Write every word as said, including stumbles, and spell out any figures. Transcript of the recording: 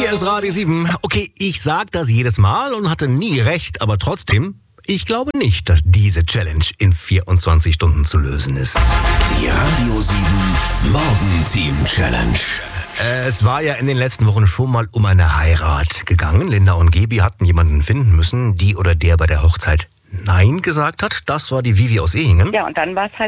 Hier ist Radio sieben. Okay, ich sag das jedes Mal und hatte nie recht, aber trotzdem, ich glaube nicht, dass diese Challenge in vierundzwanzig Stunden zu lösen ist. Die Radio sieben Morgenteam Challenge. Äh, es war ja in den letzten Wochen schon mal um eine Heirat gegangen. Linda und Gebi hatten jemanden finden müssen, die oder der bei der Hochzeit Nein gesagt hat. Das war die Vivi aus Ehingen. Ja, und dann war es halt